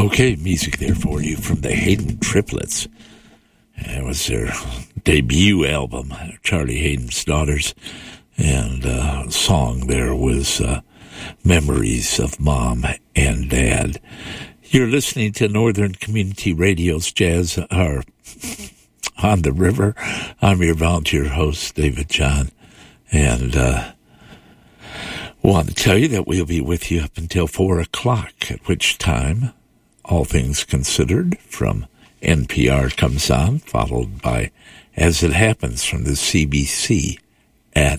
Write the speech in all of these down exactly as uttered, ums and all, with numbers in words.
Okay, music there for you from the Hayden Triplets. It was their debut album, Charlie Hayden's Daughters, and uh, song there was uh, Memories of Mom and Dad. You're listening to Northern Community Radio's Jazz or on the River. I'm your volunteer host, David John, and uh, want to tell you that we'll be with you up until four o'clock, at which time All Things Considered from N P R comes on, followed by As It Happens from the C B C at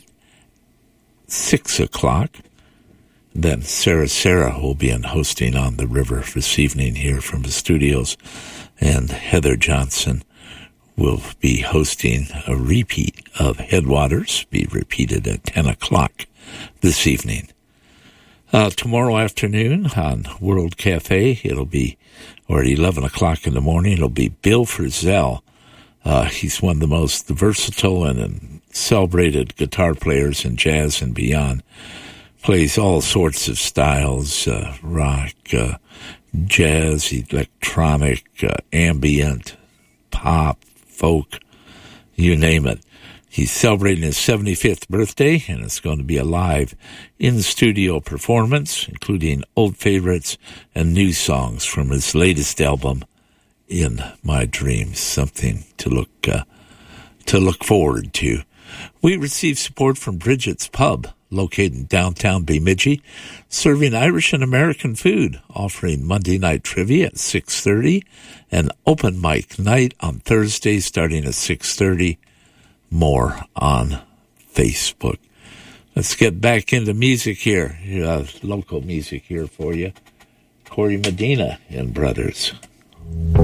six o'clock. Then Sarah Sarah will be in hosting On the River this evening here from the studios, and Heather Johnson will be hosting a repeat of Headwaters, be repeated at ten o'clock this evening. Uh, tomorrow afternoon on World Cafe, it'll be, or at eleven o'clock in the morning, it'll be Bill Frisell. Uh, he's one of the most versatile and, and celebrated guitar players in jazz and beyond. Plays all sorts of styles, uh, rock, uh, jazz, electronic, uh, ambient, pop, folk, you name it. He's celebrating his seventy-fifth birthday, and it's going to be a live in-studio performance, including old favorites and new songs from his latest album, In My Dreams. Something to look uh, to look forward to. We receive support from Bridget's Pub, located in downtown Bemidji, serving Irish and American food, offering Monday night trivia at six thirty, and open mic night on Thursday starting at six thirty. More on Facebook. Let's get back into music here. Uh, local music here for you. Corey Medina and Brothers.